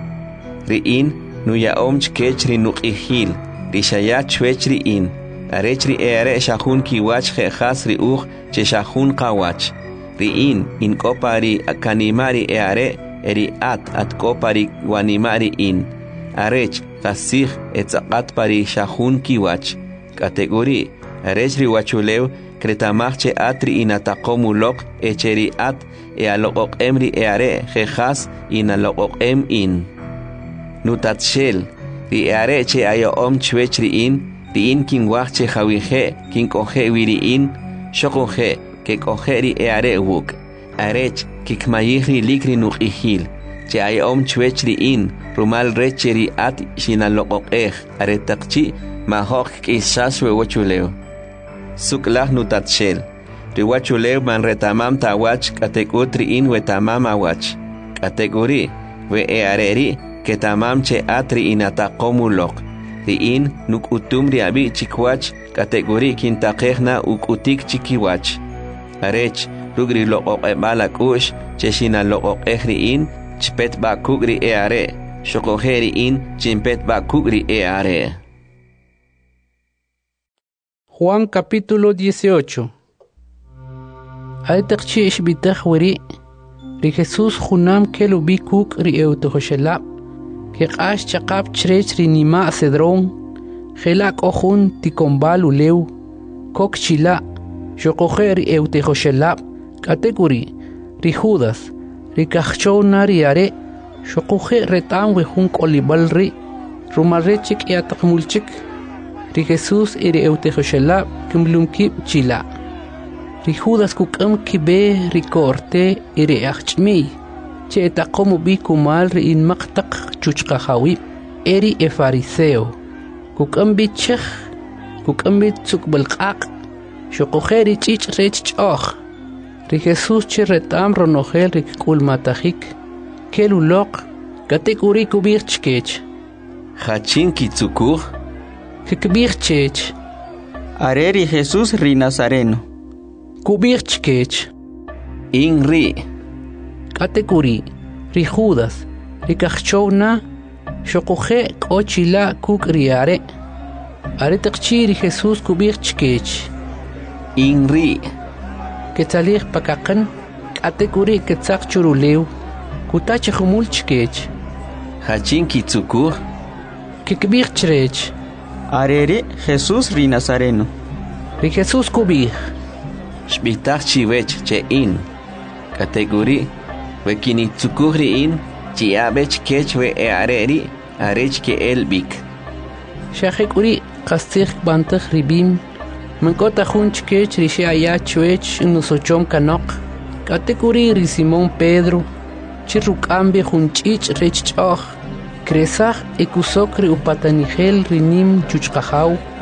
ri in nuya omch kech ri nuqihil ri shayat chwech ri in arech ri eare shajun kiwach jejas ri uj che shajun qawach ri'in in kopari kanimari eare eri at at kopari wanimari in arech qasij etzaqat pari shajun kiwach kategori arech ri wachulew kretamach atri inataqomulok echeri at e aloqoqem ri eare jejas inaloqoqem in nutatshel ri eare che ayo om chwech ri in ri in kinwach che jawije kinkoje wiri in shokoje que cogeri eare wuk arech kikmayihri likri nuqihil che ay om chwechri in rumal recheri at shinaloqoqej aretaqchi mahok kisaswe wachulew suklaj nutatshel riwachulew man retamam tawach katekutri in wetamam awach kategori we eareri que tamam che atri inataqomuloq ri in nukutumri abi chikwach kategori kintaqejna ukutik chikiwach arech rugri loqoq balakush cheshina loqoq ehriin chpet ba kugri eare shoqojeri in chimpet ba kugri eare. Juan capítulo dieciocho. Aitaqchi ishbitaq wiri ri Jesús junam kelubi kuk ri eutohoshelab que qash chaqab chrech ri nima cedrón gelak ojun tikombal ulew kok chila shoqoje ri eutohoshelab kategori ri Judas ri kachona ri are shoqoje retan we jun kolibal ri rumarechik yataqmulchik ri Jesús ri eutohoshelab kimlumki chila ri Judas kukam kibe ri korte ri achmi che taqomu bi kumal ri in maqtaq chuchqahawi eri e fariseo kukam bi chekh kukam bi tsukbalqaq shoqojeri chich rech chokh ri Jesús che retam ronojel ri kulmatahik keluloq kategori kubir chkech hachin kitsukur kikbir chech are ri Jesús ri Nazareno kubir chkech inri kategori ri Judas ri kachona shoqoje kochila kukriare are taqchi ri Jesús kubir chkech inri Ketzalich pakaqan kategori ketzaq churulew kutach khumul chkech hachin kitsukur kikbir chrech are ri Jesús ri Nazareno ri Jesús kubir shbitach chiwech che in kategori we kinitsukuri in chiabech kech we eareri arech ke elbik shahekuri qastikh bantakh ribim mankota junch kech ri shaya chwech nusochom kanok kategori ri Simón Pedro chirukambe junchich rech chokh kresach ekusok ri upatanigel rinim chuchqahaw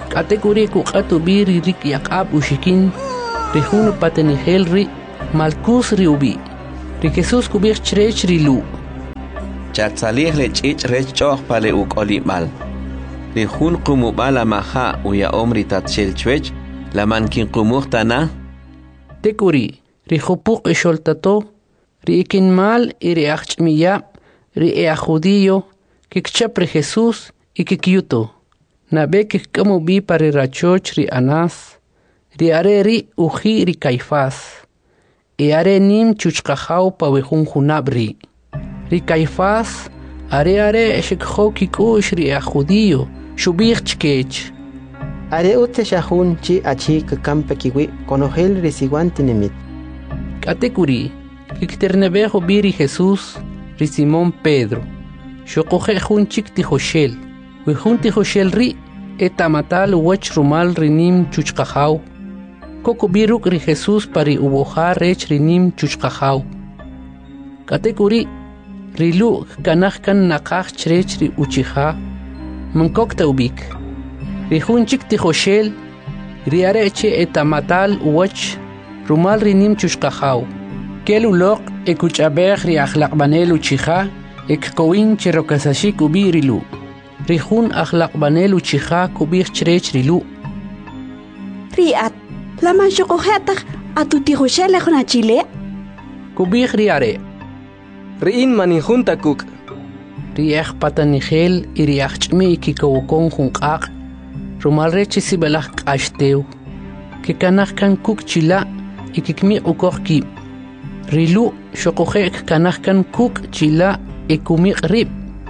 Katekuri kuqatu biri rik yaqab ushikin rihun patenihel ri malkus ri ubi ri Jesus kubir chrech ri lu Chatsalih le chich rech choh pale ukoli mal rihun qumubala maha uya omri tatshel chwech la mankin qumuhtana Tekuri ri khupuk esholtato ri ikin mal iri achmiya ri e judío kikchap ri Jesus y kikyuto nabe kikamu bi pare rachoch ri Anás ri are ri uji ri Caifás e are nim chuchqajaw pa wejun junabri ri Caifás are are shikho kikush ri a judío shubich chkech are ute shahun chi achi kampe kiwi konogel resiguante nemit katekuri kikternebejo biri Jesús ri Simón Pedro shokoje jun chik tijoshel wejun tijoshel ri etamatal wach rumal rinim chuchqajaw Koko biruk ri Jesús pari ubojar rech rinim chuchqajaw katekuri rilu kanajkan naqaj chrech ri uchija mankokta ubik ri junchik tijoshel ri areche etamatal wach rumal rinim chuchqajaw kelu loq ekuchabej ri akhlaqbanel uchija ekkowin cherokasashik ubirilu ri jun akhlaqbanel uchija kubij chrech rilu riat Laman shokohetak atutijoshel na Chile. Kubig riare. Riin manijunta kuk. Riech patanigel iriach chmi kikawokon junqaq. Rumal rechi sibelach qashteu. Kikanach kan kuk chila ikikmi ukor ki. Rilu shokohek kanach kan kuk chila ikumi rib.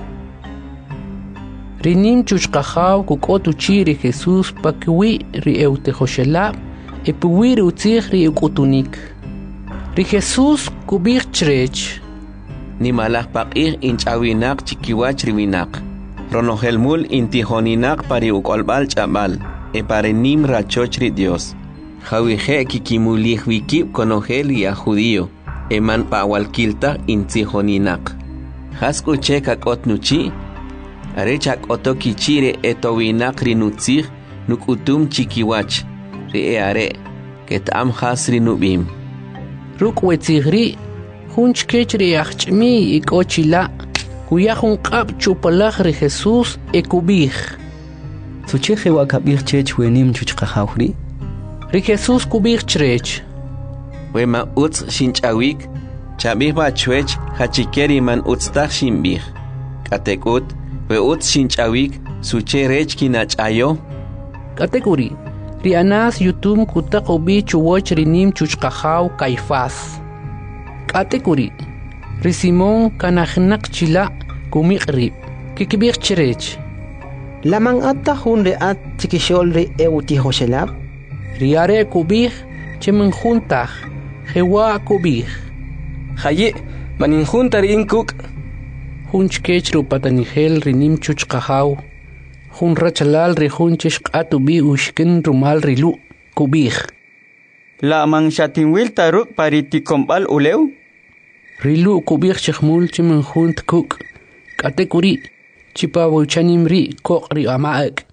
Rinim chuchqajaw kukotu chiri Jesús pakwi ri eutejoshelab. Epuwir utzig ri ukutunik. Ri Jesús kubir chrech. Ni malach paqir inchawinak chikiwach riwinak. Ronohelmul intihoninak pari ukolbal chabal. E pare nim rachoch ri Dios. Jawije kikimulih wikib konogel y a judío. E man pawalkilta intihoninak. Hasku chekak otnuchi. Arechak otokichire etowinak rinutzig nukutum chikiwach. E are ket am hasri nubim ruk wetzigri hunch kechri achmi ikochila kuya hun qab chupalach ri Jesús ekubih sucheje wa kabir chech wenim chuchqajawri ri Jesús kubih chrech we ma utz shinchawik chabih ba chwech hachikeri man utztach shimbih katekut we utz shinchawik suche rech kinachayo katekuri Ri Anás yutum kutaqo bi chuwach rinim chuchqajaw Caifás. Katekuri. Ri Simón kanajnak chila kumiqrib. Kikibir chrech. Laman atta hun reat tikishol ri eutihoshelab. Ri are kubih chemen juntaj. Jewa kubih. Haye maninjunta riin kuk. Hunch kech rupatanigel rinim chuchqajaw. Jun rachalal ri junchish qatu bi ushkin rumal rilu kubih. La man shatinwil taruk pariti kombal uleu. Rilu kubih chkhmul chimen junt kuk. Katekuri chipa wuchanim ri kok ri amaak.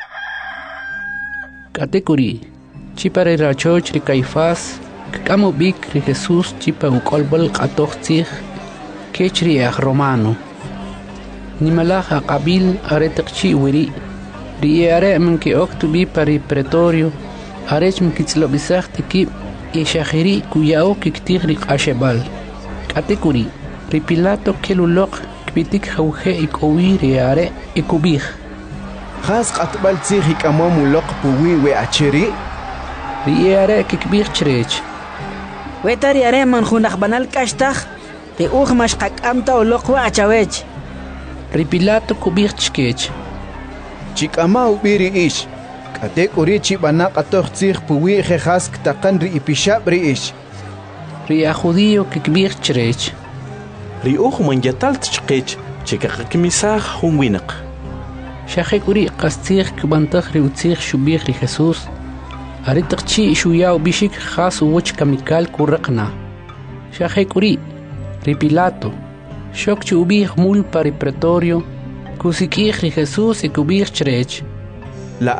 Katekuri chipa ri rachoch ri Caifás kamo bik ri Jesús chipa ukolbal qatoch tzig kech ri ag romano. Nimalaja qabil aretakchi wiri ri are man ki oktubi pari pretorio arech man kitzlobisach tiki e shahiri kuyao kiktig ri qashebal katekuri ri Pilato keluloq kbitik khawhe ikowi ri are ikubih khas qatbal tsikh ikamam loq puwi we achiri ri are kikbih chrech wetari are man khunaq banal kashtag ri ug mashqak amta loq wa achawech Ri Pilato kubih chkech. Chikama ubiri ish. Katek uri chibana qatoch tsikh puwi khas ktaqan ri ipishab ri ish. Ri a judío kikbih chrech. Ri uj man yatal chkech chikakmisaj hunwinaq. Shahek uri qastikh kbantaq ri utzikh shubih ri Jesús. Aritaqchi shuyao bishik khas uwach kamikal kuraqna. Shahek uri Ri Pilato. Shok chubih mul pari pretorio, kusikih ri Jesús y kubih chrech. Laat,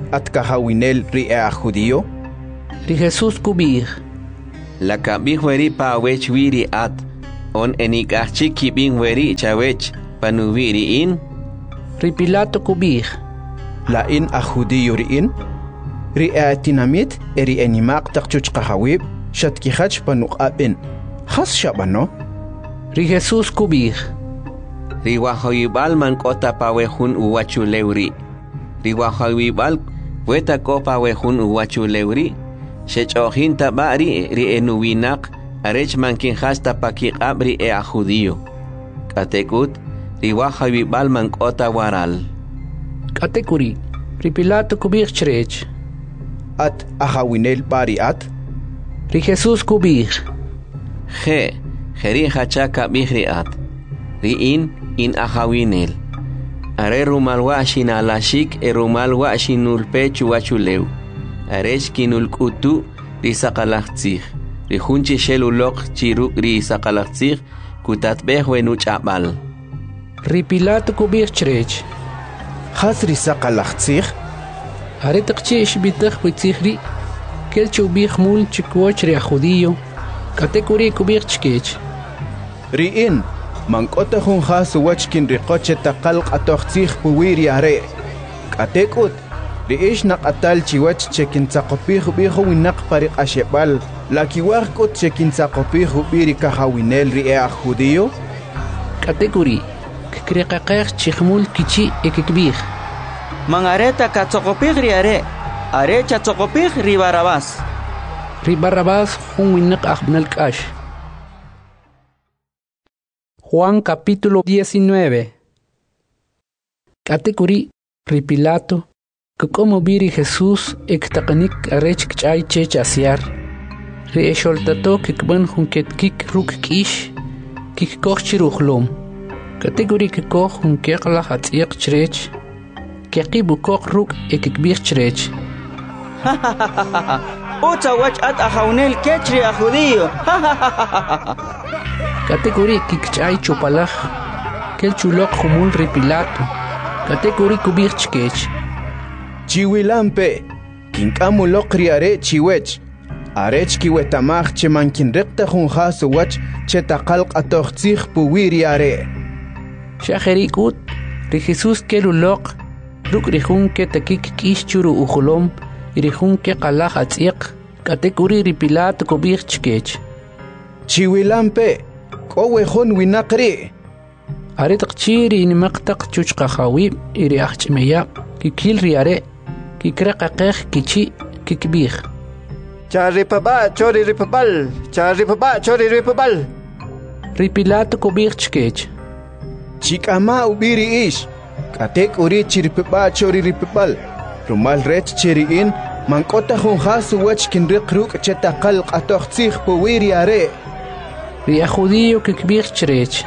at kahawinel ri a judío? Ri Jesús kubij. La kabij weri pa wech wiri at. On enikachik kibing weri chawech panubiri in. Ri Pilato kubij. La in a judío ri in? Ri a tinamit eri enimaq taqchuch kahawib shatkihach panuqabin. Has shabano? Ri Jesús kubij. Ri wahoyibal man kota pawehun uwachuleuri. Ri wahoyibal weta ko pawehun uwachuleuri. Shechohin tabari ri enuwinak arech mankin hasta pakiqabri e a judío. Katekut ri wahoyibal man kota waral. Katekuri ri Pilato kubij chrech. At ahawinel bari at? Ri Jesús kubij. Je, jeri hachaka bihri at. Ri in in ahawinel. Are rumal washin alashik e rumal washin ulpechu wachuleu. Arech kinul kutu ri sakalachtzich. Ri hunchi shelulok chiruk ri sakalachtzich kutatbeh wenuch abal. Ri Pilato kubij chrech. Has ri sakalachtzich? Are taqchi ishbitach witzihri. Kel chubij mul chikwoch ri a judío. Katekuri kubij chkech. Ri in mankota hun has wachkin ri qoche taqalq atoqtzich puwiri are. Katekut ri ish naqatal chiwach chekin tsaqopij bijo winaq pariq ashebal. La kiwaqkut chekin tsaqopij biri kahawinel ri a judío. Katekuri kikriqaqeq chikhmul kichi ekikbij. Mangareta katsokopij ri are. Are chatsokopij ri Barabás. Ri Barrabás jun winaq ajnal k'ax. Juan capítulo diecinueve. Katekuri ri Pilato como biri Jesús ektaqanik arech kchay chech asiar. Ri esholtato kikban jun ketkik ruk kish kikkoch chirujlom. Katekuri kikkoch jun keqla hatziq chrech. Keqibu koq ruk ekikbij chrech. Uta wach at ahawnel kechri a judío. Katekuri kikchay chupalaj. Kel chulok humul ri Pilato. Katekuri kubij chkech. Chiwilampe, kinkamulok ri are chiwech. Arech kiwetamaj che mankin rekta jun has wach che taqalq atoqtzich puwiri are. Shajerikut ri Jesús kelulok ruk ri jun ke takik kish churu ujulom. Irihun ke qalaj atziq. Katekuri ri Pilato kubij chkech. Chiwilampe, kowe hon winaqri. Are taqchi ri inimaqtaq chuchqajawib iri ajchmeya kikil ri are kikraqaqej kichi kikbij. Charipaba chori ripabal, charipaba chori ripabal. Ri Pilato kubij chkech. Chikama ubiri ish. Katek uri chiripaba chori ripabal. Rumal rech chiriin mankota jun has wach kin riqruk chetaqal qatoqtzich puwiri are. Ri a judío kikbij chrech.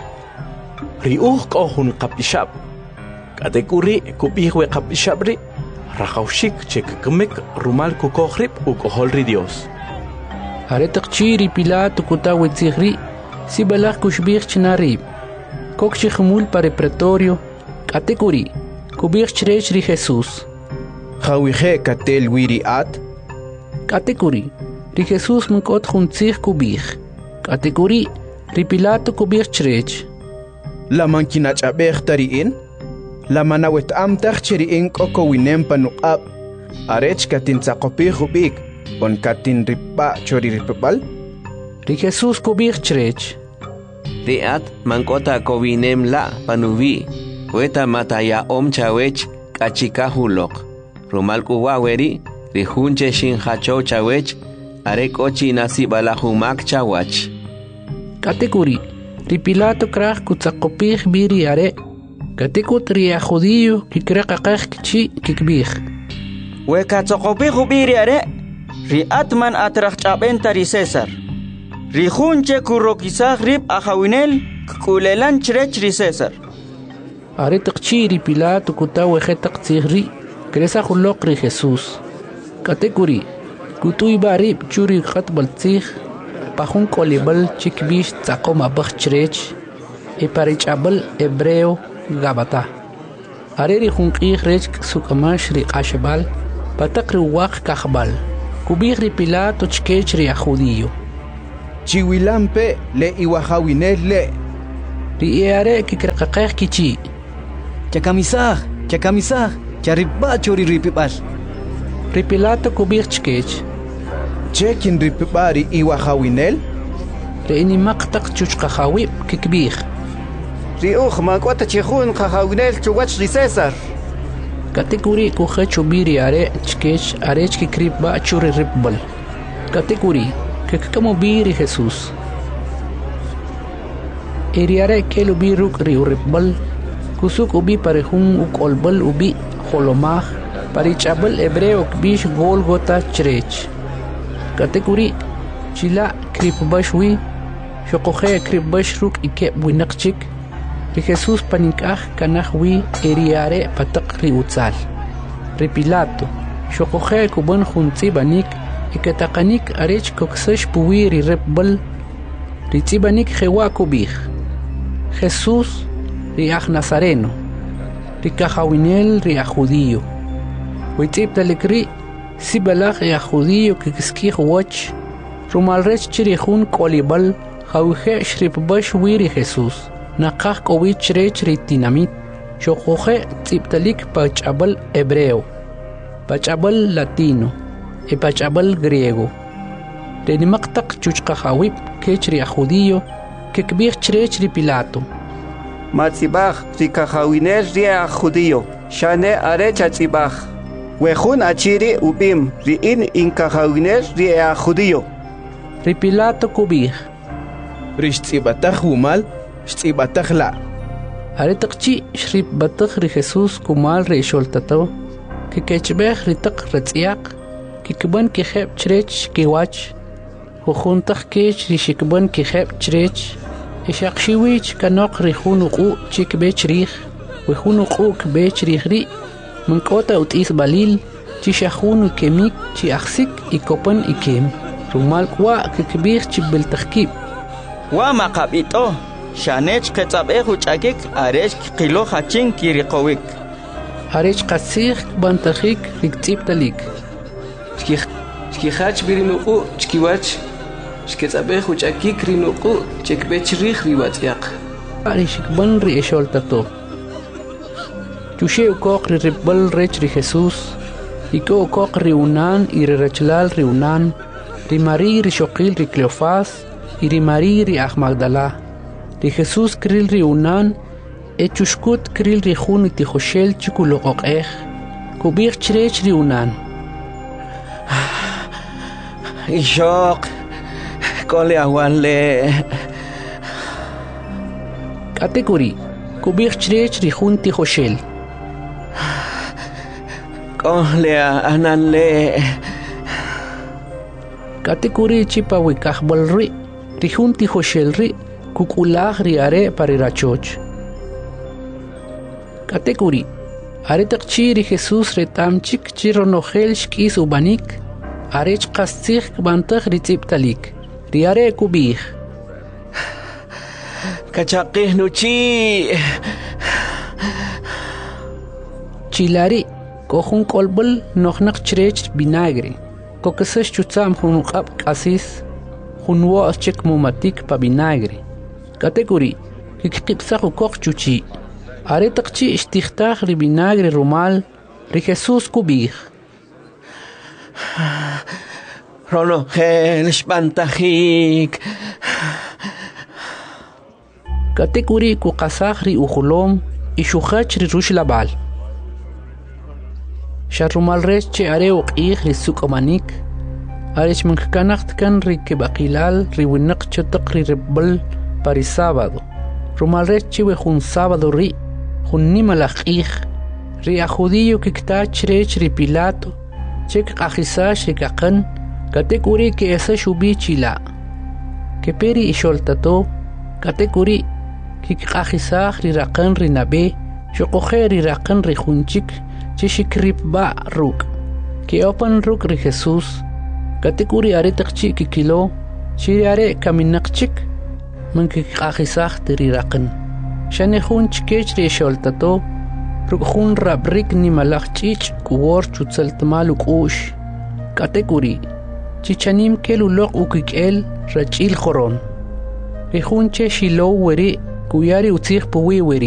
Ri uj kohun qapishab. Katekuri kubij we qapishabri. Raqawshik chekkemek rumal kukohrib u kohol ri Dios. Are taqchi ri Pilato kutawitzihri si balaj kushbij chnarib. Kokchi khumul pare pretorio. Katekuri kubij chrech ri Jesús. Jawije katel wiri at? Katekuri ri Jesús mankot juntzich kubij. Katekuri ri Pilato kubij chrech. La mankinach abej tariin? La manawet amtach chiriin koko winem panuqab. Arech katin tsaqopij ubik. On katin ripa chori ripapal? Ri Jesús kubij chrech. Ri at mankota kowinem la panuvi. Weta mataya om chawech kachikahulok. Rumal kuwaweri ri hunche shin hacho chawech. Are kochi nasi balahumak chawach. Katekuri ri Pilato kraj kutzaqopij biri are. Katekut ri a judío kikraqaqej kichi kikbij. We katsokopij biri are. Ri atman atraq ch'abenta ri César. Ri hunche kurokisaj rib ajawinel kulelan chrech ri César. Are taqchi ri Pilato kutawe jetaq tzihri. Kresa julok ri Jesús. Katekuri kutuy barib churi khatbal tzih. Pajun kolibal chikbish tzaqoma bach chrech. E parichabal hebreo gabata. Are ri junqij rech sukamash ri qashbal. pataq riwaq kahbal kubih ri Pilato chkech ri a judío chiwilampe le iwahawinel le ri iare kikraqaqej kichi chakamisaj chakamisaj charibbacho ri ripibal ri Pilato kubih chkech chekin ripibari iwahawinel ri inimaqtaq chuchqajawib kikbih ri uj makwata chijun qajawinel chuwach ri César katikuri kuja chubiri are chkech arech kikrib ba churi ripbal katikuri kekamo biri Jesús eriare kelu biruk ri ripbal kusuk ubi parejun ukolbal ubi holomaj parichabal hebreo kbish Golgota chrech katikuri chila kripbashwi shoqoje kripbash ruk ike winaqchik ri Jesús paninkaj kanaj wi eriare pataq ri utzal ri Pilato shoqoje kuban junti banik ikataqanik arech koksash puwi ri repbal ri tsibanik jewa kubij Jesús ri aj Nazareno ri kahawinel ri a judío witiptalikri sibalaj ri a judío kiskij wach rumalrech chirihun kolibal jawje shripbash wi ri Jesús naqaj kowi chrech ri tinamit shoqoje tsiptalik pachabal hebreo pachabal latino e pachabal griego renimaqtaq chuchqajawib kech ri a judío kekbij chrech ri Pilato matzibaj ri kahawinel ri a judío shane are chatzibaj wejun achiri ubim ri in inkahawinel ri a judío ri Pilato kubij rishtsibataj umal shtsibataj la aretaqchi shrip bataq ri Jesús kumal ri sholtato kekechbej ri taq ratziyaq kikban kijeb chrech kiwach jujuntaq kech ri shikban kijeb chrech ishaqshiwich kanoq ri junuqu chikbech rij we junuqu kbech rij ri mankota utis balil chi shahunu kemik chi aksik ikopan ikem rumal kwa kikbij chibil taqkib wa maqabito shanech qetzabej uchakik arech qilo hachin kiriqowik arech qasig bantajik riktiptalik Shkihach birinuqu chkiwach shketzabej uchakik rinuqu chekbech rij riwatz'yaq ari shikban ri esholtato chushe ukoq ri ripbal rech ri Jesús iko ukoq ri unan y ri rachlal ri unan ri Mari ri shoqil ri Cleofás y ri Mari ri aj Magdala ri Jesús kril ri unan e chushkut kril ri jun ti joshel chikuloqej kubij chrech ri unan Ishok kole awale kategori kubij chrech ri jun ti joshel kole ananle kategori chipa wikajbal ri ri jun ti joshel ri kukulaj ri are parirachoch kategori are taqchi ri Jesús retamchik chironojel shkis ubanik arech qastig bantaj ri tsiptalik ri are kubij kachaqih nuchi chilari kohun kolbal noqnaq chrech vinagre kokesash chutzam junuqab qasis junwo chek mumatik pa vinagre kategori kikqipsaq ukoq chuchi are taqchi ishtikhtaj ri vinagre rumal ri Jesús kubij Rono gel spantajik kategori ku qasaj ri ujulom y shukhach ri rush labal sharumal rech che are uqij ri sukomanik arech mankanacht kan ri kebaqilal ri winaq chataq ri rebal pari sábado rumal rech che we jun sábado ri jun nimalaqij ri a judío kikta chrech ri Pilato chek qajisash ri kaqan kategori ke esa shubi chila ke peri isholtato kategori kikqajisaj ri raqan ri nabe shoqoje ri raqan ri junchik chishikrip ba ruk ke opan ruk ri Jesús kategori are taqchi kikilo chiri are kaminaqchik man kikqajisaj ri raqan shane junch kech ri sholtato rukjun rabrik ni malach chich kuwor chutsaltmal ukush katekuri chichanim kelulok ukikel rachil khoron rihun che shilo weri kuyari utsih puwi weri